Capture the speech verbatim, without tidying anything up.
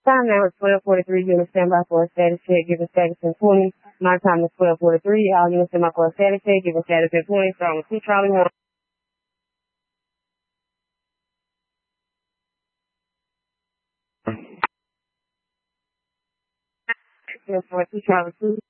Time now is twelve forty-three. Unit standby for a status check. Give a status in twenty. My time is twelve forty-three. All units standby for a status check. Give a status in twenty. Starting with two Charlie one. For two Charlie two.